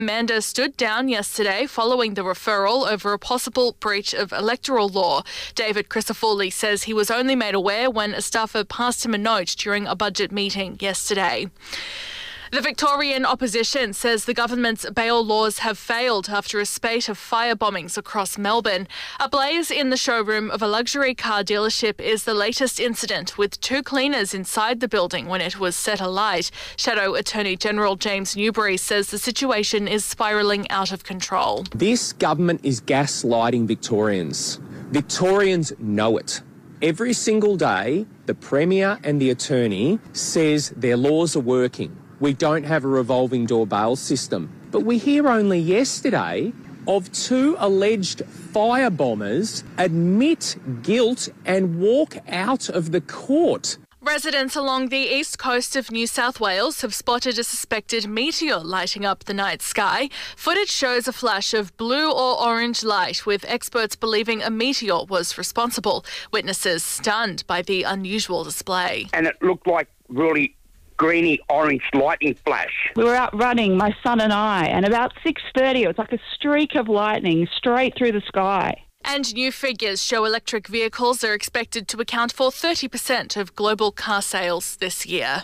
Amanda stood down yesterday following the referral over a possible breach of electoral law. David Crisafulli says he was only made aware when a staffer passed him a note during a budget meeting yesterday. The Victorian opposition says the government's bail laws have failed after a spate of fire bombings across Melbourne. A blaze in the showroom of a luxury car dealership is the latest incident, with 2 cleaners inside the building when it was set alight. Shadow Attorney General James Newbury says the situation is spiralling out of control. This government is gaslighting Victorians. Victorians know it. Every single day, the Premier and the Attorney says their laws are working. We don't have a revolving door bail system. But we hear only yesterday of 2 alleged firebombers admit guilt and walk out of the court. Residents along the east coast of New South Wales have spotted a suspected meteor lighting up the night sky. Footage shows a flash of blue or orange light, with experts believing a meteor was responsible. Witnesses stunned by the unusual display. And it looked like really greeny orange lightning flash. We were out running, my son and I, and about 6:30 it was like a streak of lightning straight through the sky. And new figures show electric vehicles are expected to account for 30% of global car sales this year.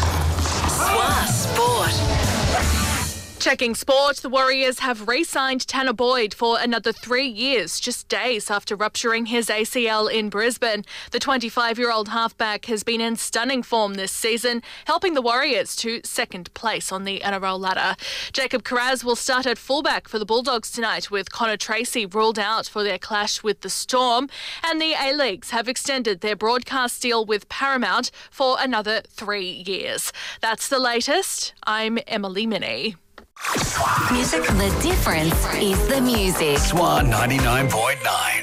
Sport. Checking sport, the Warriors have re-signed Tanner Boyd for another 3 years, just days after rupturing his ACL in Brisbane. The 25-year-old halfback has been in stunning form this season, helping the Warriors to second place on the NRL ladder. Jacob Kiraz will start at fullback for the Bulldogs tonight, with Connor Tracy ruled out for their clash with the Storm. And the A-Leagues have extended their broadcast deal with Paramount for another 3 years. That's the latest. I'm Emily Minnie. Music, the difference is the music. Swan 99.9.